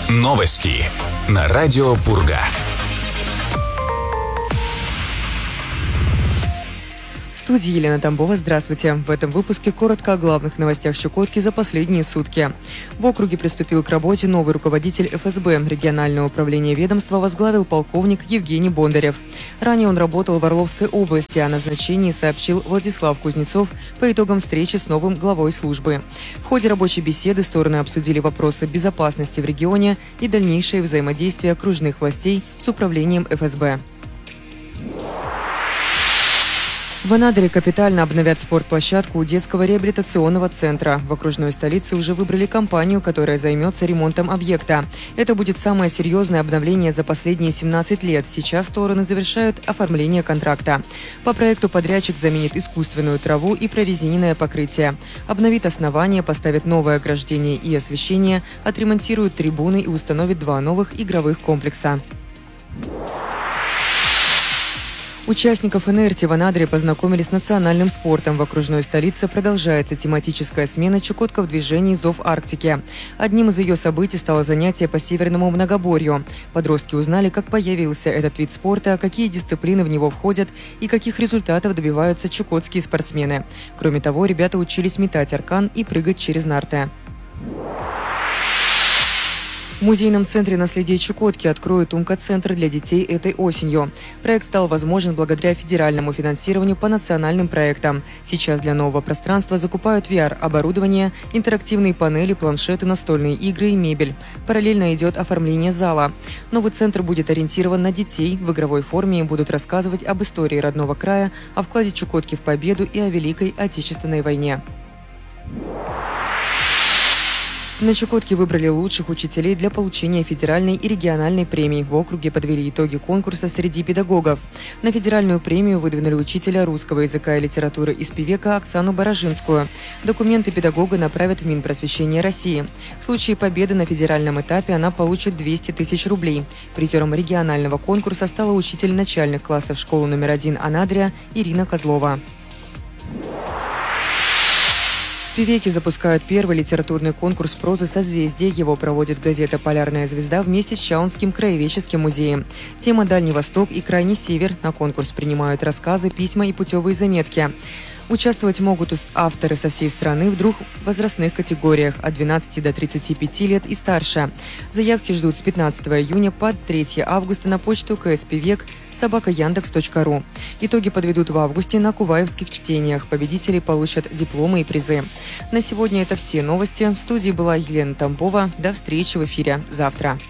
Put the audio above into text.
Новости на радио Пурга. В студии Елена Тамбова. Здравствуйте. В этом выпуске коротко о главных новостях Чукотки за последние сутки. В округе приступил к работе новый руководитель ФСБ. Региональное управление ведомства возглавил полковник Евгений Бондарев. Ранее он работал в Орловской области. О назначении сообщил Владислав Кузнецов по итогам встречи с новым главой службы. В ходе рабочей беседы стороны обсудили вопросы безопасности в регионе и дальнейшее взаимодействие окружных властей с управлением ФСБ. В Анадыре капитально обновят спортплощадку у детского реабилитационного центра. В окружной столице уже выбрали компанию, которая займется ремонтом объекта. Это будет самое серьезное обновление за последние 17 лет. Сейчас стороны завершают оформление контракта. По проекту подрядчик заменит искусственную траву и прорезиненное покрытие. Обновит основание, поставит новое ограждение и освещение, отремонтирует трибуны и установит 2 новых игровых комплекса. Участников ИНРТИ в Анадыре познакомили с национальным спортом. В окружной столице продолжается тематическая смена «Чукотка в движении. Зов Арктики». Одним из ее событий стало занятие по северному многоборью. Подростки узнали, как появился этот вид спорта, какие дисциплины в него входят и каких результатов добиваются чукотские спортсмены. Кроме того, ребята учились метать аркан и прыгать через нарты. В музейном центре наследия Чукотки откроют Умка-центр для детей этой осенью. Проект стал возможен благодаря федеральному финансированию по национальным проектам. Сейчас для нового пространства закупают VR-оборудование, интерактивные панели, планшеты, настольные игры и мебель. Параллельно идет оформление зала. Новый центр будет ориентирован на детей. В игровой форме им будут рассказывать об истории родного края, о вкладе Чукотки в победу и о Великой Отечественной войне. На Чукотке выбрали лучших учителей для получения федеральной и региональной премий. В округе подвели итоги конкурса среди педагогов. На федеральную премию выдвинули учителя русского языка и литературы из Певека Оксану Баражинскую. Документы педагога направят в Минпросвещение России. В случае победы на федеральном этапе она получит 200 тысяч рублей. Призером регионального конкурса стала учитель начальных классов школы номер 1 Анадыря Ирина Козлова. В Певеке запускают первый литературный конкурс прозы «Созвездие». Его проводит газета «Полярная звезда» вместе с Чаунским краеведческим музеем. Тема «Дальний Восток» и «Крайний Север». На конкурс принимают рассказы, письма и путевые заметки. Участвовать могут авторы со всей страны в 2 возрастных категориях – от 12 до 35 лет и старше. Заявки ждут с 15 июня по 3 августа на почту kspevek@yandex.ru. Итоги подведут в августе на куваевских чтениях. Победители получат дипломы и призы. На сегодня это все новости. В студии была Елена Тамбова. До встречи в эфире завтра.